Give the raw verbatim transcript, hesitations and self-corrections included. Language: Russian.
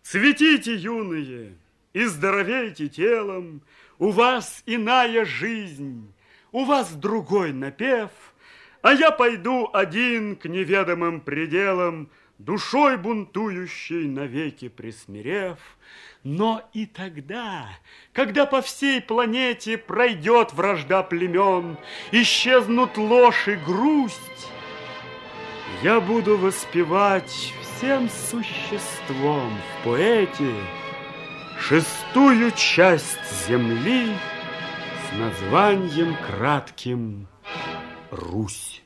Цветите, юные, и здоровейте телом, у вас иная жизнь, у вас другой напев, а я пойду один к неведомым пределам, душой бунтующей навеки присмирев. Но и тогда, когда по всей планете пройдет вражда племен, исчезнут ложь и грусть, я буду воспевать всем существом в поэте шестую часть земли с названием кратким «Русь».